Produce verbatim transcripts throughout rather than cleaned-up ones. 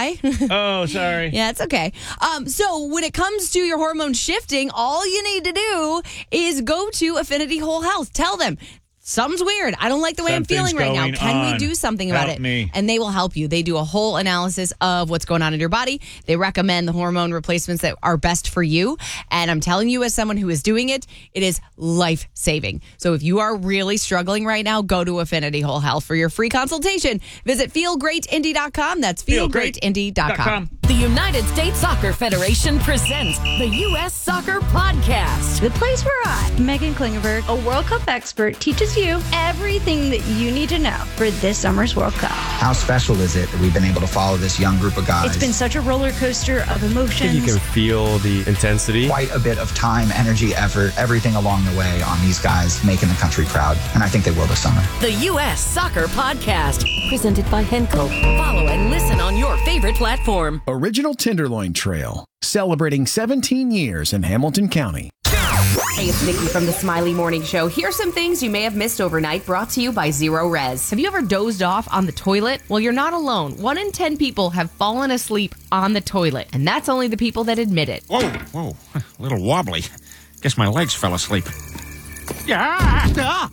Hi. Oh, sorry. Yeah, it's okay. Um, so when it comes to your hormone shifting, all you need to do is go to Affinity Whole Health. Tell them, something's weird. I don't like the way Something's I'm feeling right now. going Can on. we do something about Help it? me. And they will help you. They do a whole analysis of what's going on in your body. They recommend the hormone replacements that are best for you. And I'm telling you, as someone who is doing it, it is life-saving. So if you are really struggling right now, go to Affinity Whole Health for your free consultation. Visit feel great indy dot com. That's feel great indy dot com. The United States Soccer Federation presents the U S Soccer Podcast. The place where I, Megan Klingenberg, a World Cup expert, teaches you everything that you need to know for this summer's World Cup. How special is it that we've been able to follow this young group of guys? It's been such a roller coaster of emotions. You can feel the intensity. Quite a bit of time, energy, effort, everything along the way on these guys making the country proud. And I think they will this summer. The U S Soccer Podcast, presented by Henco. Follow and listen on your favorite platform. Original Tenderloin Trail, celebrating seventeen years in Hamilton County. Hey, it's Nikki from the Smiley Morning Show. Here's some things you may have missed overnight, brought to you by Zero Res. Have you ever dozed off on the toilet? Well, you're not alone. One in ten people have fallen asleep on the toilet, and that's only the people that admit it. Whoa, whoa, a little wobbly. Guess my legs fell asleep. Yeah! Ah!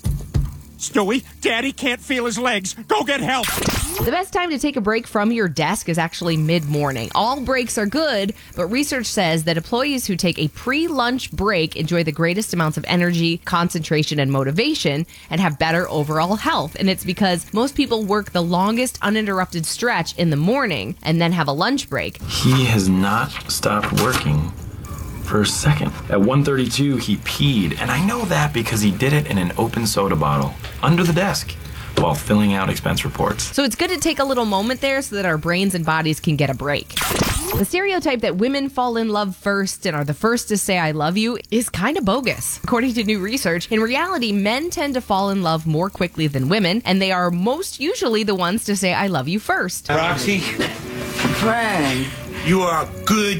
Stewie, Daddy can't feel his legs. Go get help. The best time to take a break from your desk is actually mid-morning. All breaks are good, but research says that employees who take a pre-lunch break enjoy the greatest amounts of energy, concentration, and motivation, and have better overall health. And it's because most people work the longest uninterrupted stretch in the morning and then have a lunch break. He has not stopped working for a second. At one thirty-two, he peed, and I know that because he did it in an open soda bottle under the desk while filling out expense reports. So it's good to take a little moment there so that our brains and bodies can get a break. The stereotype that women fall in love first and are the first to say I love you is kind of bogus. According to new research, in reality, men tend to fall in love more quickly than women, and they are most usually the ones to say I love you first. Roxy, Frank, you are good,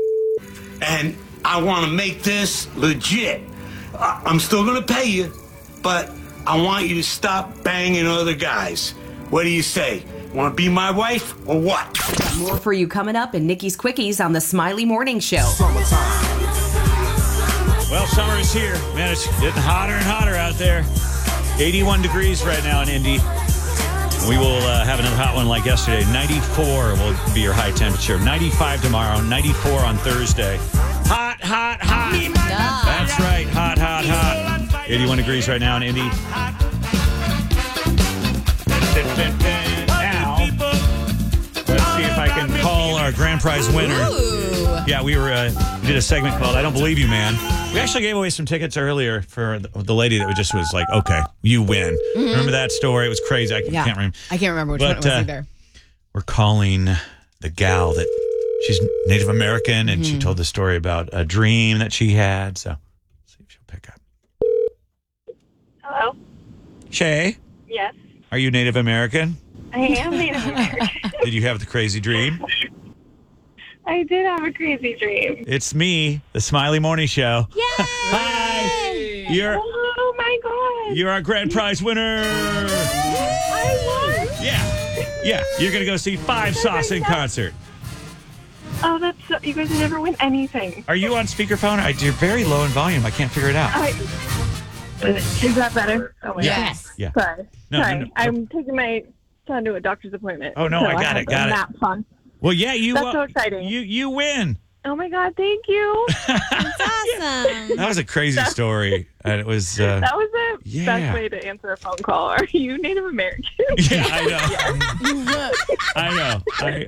and I want to make this legit. I- I'm still going to pay you, but I want you to stop banging other guys. What do you say? Want to be my wife or what? More for you coming up in Nikki's Quickies on the Smiley Morning Show. Well, summer is here. Man, it's getting hotter and hotter out there. eighty-one degrees right now in Indy. We will uh, have another hot one like yesterday. ninety-four will be your high temperature. ninety-five tomorrow, ninety-four on Thursday. Hot, hot, hot. That's right. Hot, hot, hot. eighty-one degrees right now in Indy. Now, let's see if I can call our grand prize winner. Ooh. Yeah, we were uh, we did a segment called I Don't Believe You, Man. We actually gave away some tickets earlier for the, the lady that just was like, okay, you win. Mm-hmm. Remember that story? It was crazy. I Yeah. can't remember. I can't remember which But, one it was uh, either. We're calling the gal that she's Native American, and Mm-hmm. she told the story about a dream that she had. So, let's see if she'll pick up. Hello? Shay, Yes, are you Native American? I am Native American. Did you have the crazy dream? I did have a crazy dream. It's me, the Smiley Morning Show. Yay! Hi. You're Oh my god. you're our grand prize winner. I won. Yeah, yeah. You're gonna go see Five Sauce in concert. Oh, that's so, you guys never win anything. Are you on speakerphone? I, you're very low in volume. I can't figure it out. I, is that better? Oh my Yes. Yeah. god. Sorry. No, no, Sorry. no. I'm taking my son to a doctor's appointment. Oh, no, so I got have it, got a it. nap fun. Well, yeah, you. That's uh, so exciting. You you win. Oh my god, thank you. That's awesome. That was a crazy story, and it was. Uh, That was the yeah. best way to answer a phone call. Are you Native American? yeah, I know. I know. I